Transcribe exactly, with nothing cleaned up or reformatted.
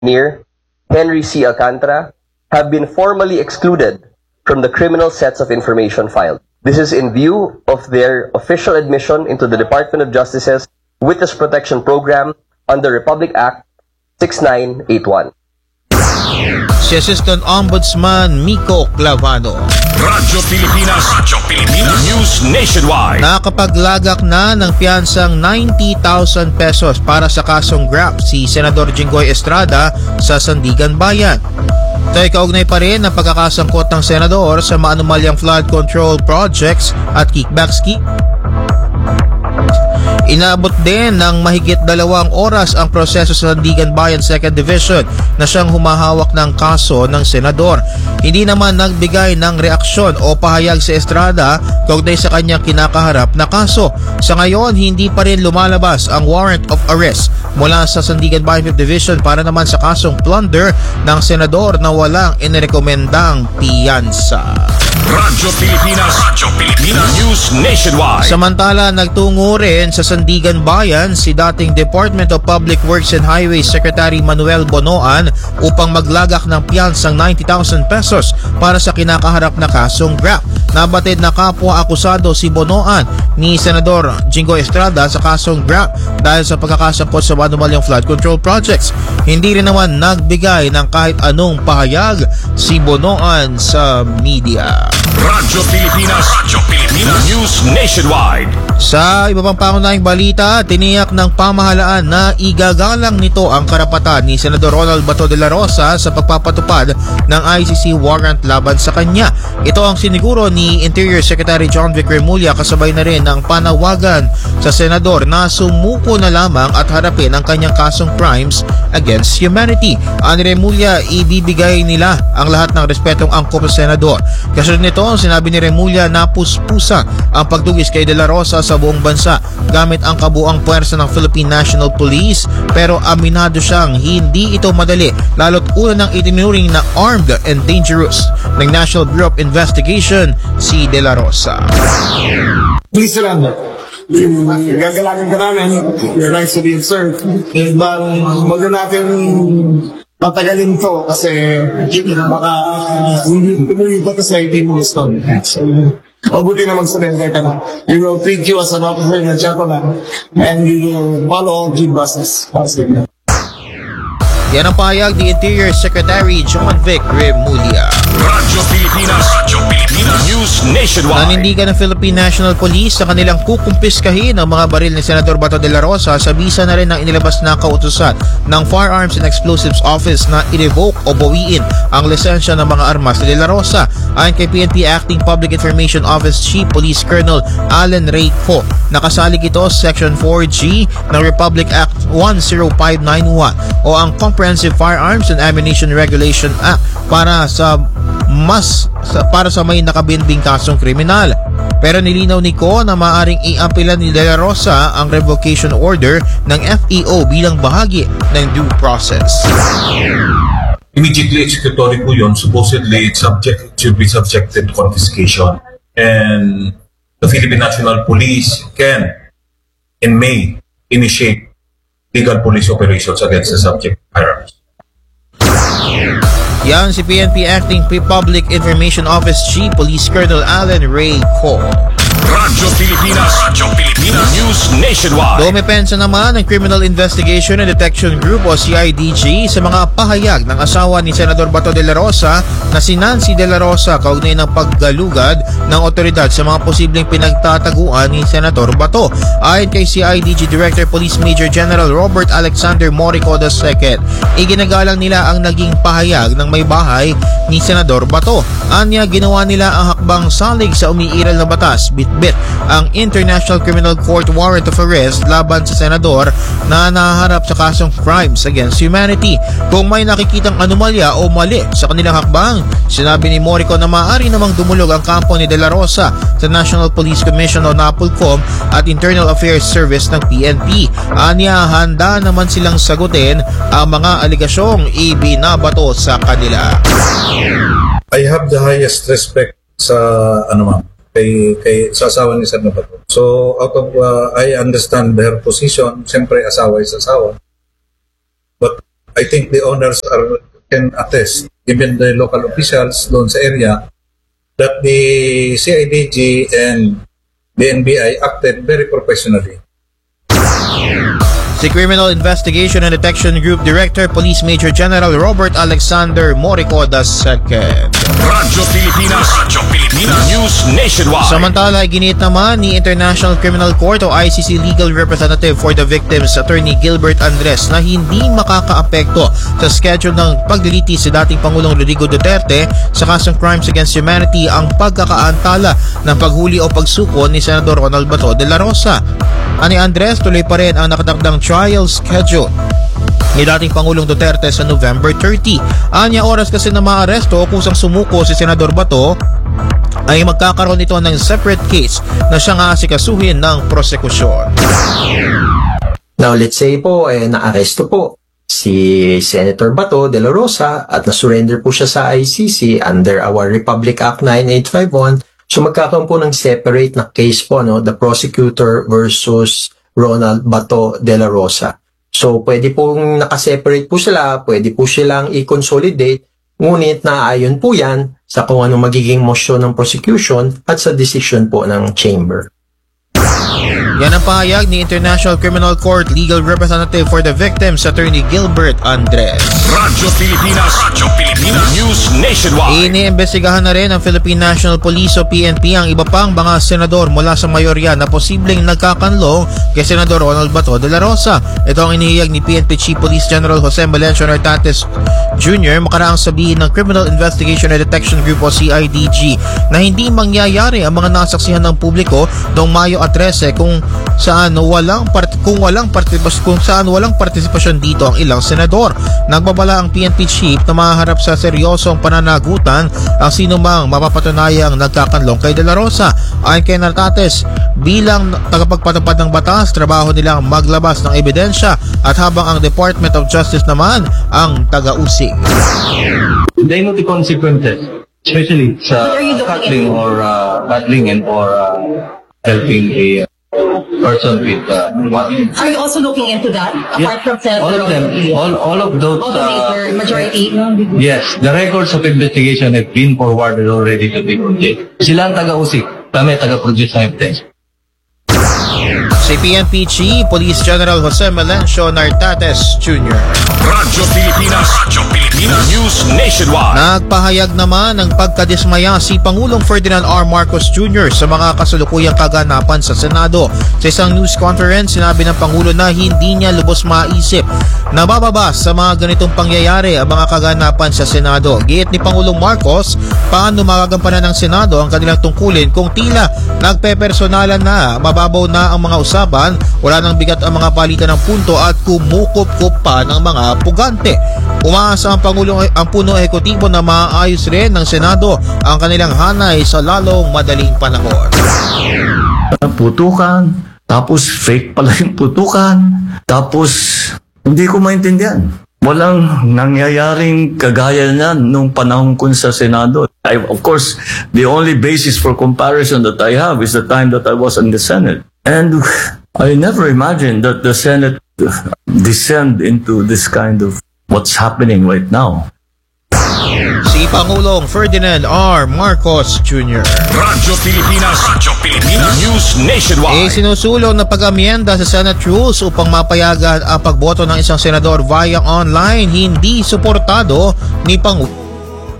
Engineer Henry C. Alcantara have been formally excluded from the criminal sets of information filed. This is in view of their official admission into the Department of Justice's Witness Protection Program under Republic Act sixty-nine eighty-one. Si Assistant Ombudsman Miko Clavano. Radyo Pilipinas, Radyo Pilipinas, News Nationwide. Nakapaglagak na ng piyansang ninety thousand pesos para sa kasong graft si Senador Jinggoy Estrada sa Sandigan Bayan. Ito ay kaugnay pa rin ng pagkakasangkot ng senador sa maanumalyang flood control projects at kickback scheme. Inaabot din ng mahigit dalawang oras ang proseso sa Sandigan Bayan second Division na siyang humahawak ng kaso ng senador. Hindi naman nagbigay ng reaksyon o pahayag si Estrada kaugnay sa kanyang kinakaharap na kaso. Sa ngayon, hindi pa rin lumalabas ang warrant of arrest mula sa Sandigan Bayan fifth Division para naman sa kasong plunder ng senador na walang inirekomendang piyansa. Radyo Pilipinas, Radyo Pilipinas, News Nationwide. Samantala, nagtungo rin sa Sandigan Bayan si dating Department of Public Works and Highways Secretary Manuel Bonoan upang maglagak ng piyansang ninety thousand pesos para sa kinakaharap na kasong graft. Nabatid na kapwa akusado si Bonoan ni Senador Jinggoy Estrada sa kasong graft dahil sa pagkakasangkot sa manumalyang flood control projects. Hindi rin naman nagbigay ng kahit anong pahayag si Bonoan sa media. Radyo Pilipinas, Radyo Pilipinas, News Nationwide. Sa iba pang pangunahing balita, tiniyak ng pamahalaan na igagalang nito ang karapatan ni Senador Ronald Bato de la Rosa sa pagpapatupad ng I C C warrant laban sa kanya. Ito ang siniguro ni Interior Secretary John Vic Remulla kasabay na rin ng panawagan sa senador na sumuko na lamang at harapin ang kanyang kasong crimes against humanity. Ani Remulla, ibibigay nila ang lahat ng respetong angkop sa senador. Kasunod nito, sinabi ni Remulla na puspusa ang pagdugis kay De La Rosa sa buong bansa gamit ang kabuang puwersa ng Philippine National Police, pero aminado siyang hindi ito madali lalo't una ng itinuring na armed and dangerous ng National Bureau of Investigation si De La Rosa. Please surrender. Gagalangin ka namin. You're nice to be observed. But wag na natin patagalin to kasi baka hindi pa ito sa eighteen minutes to. So, mabuti na mag-surrender ka na. We will treat you as an officer in the gentleman and we will follow all due process. Yan ang pahayag ni Interior Secretary John Vic Remulla. Radyo Pilipinas, Radyo Pilipinas, News Nationwide. Nanindigan ng Philippine National Police sa kanilang kukumpiskahin ang mga baril ni Senador Bato de la Rosa sa bisa na rin ng inilabas na kautusan ng Firearms and Explosives Office na i-revoke o bawiin ang lisensya ng mga armas ni De La Rosa. Ayon kay P N P Acting Public Information Office Chief Police Colonel Allen Ray Co, nakasalig ito sa Section four G ng Republic Act one oh five nine one o ang Comprehensive Firearms and Ammunition Regulation Act para sa mas sa, para sa may nakabinbing kasong kriminal. Pero nilinaw ni Co na maaaring i-appealan ni De La Rosa ang revocation order ng F E O bilang bahagi ng due process. Immediately executory po yun. Supposedly, it, subject, it should be subjected to confiscation. And the Philippine National Police can and may initiate legal police operations against the subject firearms. Yan si P N P Acting Public Information Office Chief Police Colonel Allen Ray Co. Radyo Pilipinas, Radyo Pilipinas, News Nationwide. Dumipensa naman ng Criminal Investigation and Detection Group o C I D G sa mga pahayag ng asawa ni Senador Bato de la Rosa na si Nancy de la Rosa kaugnay ng paggalugad ng otoridad sa mga posibleng pinagtataguan ni Senador Bato. Ayon kay C I D G Director Police Major General Robert Alexander Morico the second, iginagalang nila ang naging pahayag ng may bahay ni Senador Bato. Anya, ginawa nila ang hakbang salig sa umiiral na batas, bitbit ang International Criminal Court warrant of arrest laban sa senador na nahaharap sa kasong crimes against humanity. Kung may nakikitang anomalya o mali sa kanilang hakbang, sinabi ni Morico na maaari namang dumulog ang kampo ni De La Rosa sa National Police Commission o NAPOLCOM at Internal Affairs Service ng P N P. Anya, handa naman silang sagutin ang mga aligasyong ibinabato sa kanila. I have the highest respect sa ano ma'am, kay, kay sa asawa ni Senador Bato. So out of uh, I understand her position, siyempre asawa is asawa. But I think the owners are can attest, even the local officials doon sa area, that the C I D G and the N B I acted very professionally. Si Criminal Investigation and Detection Group Director Police Major General Robert Alexander Morico the Second. Radyo Pilipinas, Radyo Pilipinas News Nationwide. Samantala, ginit naman ni International Criminal Court o I C C Legal Representative for the Victims, Attorney Gilbert Andres, na hindi makakaapekto sa schedule ng paglilitis sa dating Pangulong Rodrigo Duterte sa kasong Crimes Against Humanity ang pagkakaantala ng paghuli o pagsuko ni Senador Ronald Bato de la Rosa. Ani Andres, tuloy pa rin ang nakatakdang trial schedule ni dating Pangulong Duterte sa November thirtieth. Anya oras kasi na maaresto o kusang sumuko si Senador Bato ay magkakaroon ito ng separate case na siyang aasikasuhin ng prosekusyon. Now let's say po, eh, naaresto po si Senator Bato de la Rosa at na-surrender po siya sa I C C under our Republic Act nine eight five one. So magkakaroon po ng separate na case po, no, the prosecutor versus Ronald Bato de la Rosa. So pwede pong nakaseparate po sila, pwede po silang i-consolidate, ngunit naaayon po yan sa kung ano magiging motion ng prosecution at sa decision po ng chamber. Yan ang pahayag ni International Criminal Court Legal Representative for the Victims, Attorney Gilbert Andres. Radyo Pilipinas, Radyo Pilipinas News Nationwide. Iniimbestigahan na rin ng Philippine National Police o P N P ang iba pang mga senador mula sa mayorya na posibleng nagkakanlong kay Senador Ronald Bato de la Rosa. Ito ang inihiyag ni P N P Chief Police General Jose Melencio Nartates Junior makaraang sabihin ng Criminal Investigation and Detection Group o C I D G na hindi mangyayari ang mga nasaksihan ng publiko noong Mayo thirteen kung saan walang part kung walang partisipasyon kung saan walang partisipasyon dito ang ilang senador. Nagbabala ang P N P Chief na maharap sa seryosong pananagutan ang sinumang mapapatunayang nagkakanlong kay De La Rosa. Ayon kay Nartates, bilang tagapagpatupad ng batas, trabaho nilang maglabas ng ebidensya at habang ang Department of Justice naman ang taga-usig. They know the consequences, especially sa tackling or uh, battling and or uh, helping a person with uh, what? Are you also looking into that? Apart Yes, from Senator all of them, all, all of those, all the uh, major, majority? yes, the records of investigation have been forwarded already to the project. Sila ang taga-usik, kami taga-produce ng evidence. Si P N P Chief Police General Jose Melencio Nartates Junior Radyo Pilipinas, Radyo Pilipinas News Nationwide. Nagpahayag naman ng pagkadismaya si Pangulong Ferdinand R. Marcos Junior sa mga kasalukuyang kaganapan sa Senado. Sa isang news conference, sinabi ng Pangulo na hindi niya lubos maisip na bababa sa mga ganitong pangyayari ang mga kaganapan sa Senado. Giit ni Pangulong Marcos, paano magagampanan ng Senado ang kanilang tungkulin kung tila nagpepersonalan na, mababaw na ang mga usapan, wala nang bigat ang mga palitan ng punto at kumukup-kup pa ng mga pugante. Umaasa ang Pangulo ang puno ehekutibo na maayos rin ng Senado ang kanilang hanay sa lalong madaling panahon. Putukan, tapos fake pala yung putukan, tapos hindi ko maintindihan. Walang nangyayaring kagaya na nung panahon ko sa Senado. I, of course, the only basis for comparison that I have is the time that I was in the Senate. And I never imagined that the Senate descend into this kind of what's happening right now. Si Pangulong Ferdinand R. Marcos Junior Radyo Pilipinas, Radyo Pilipinas News Nationwide. Isinusulong na pag-amyenda sa Senate Rules upang mapayagan ang pagboto ng isang senador via online, hindi suportado ni Pangulo.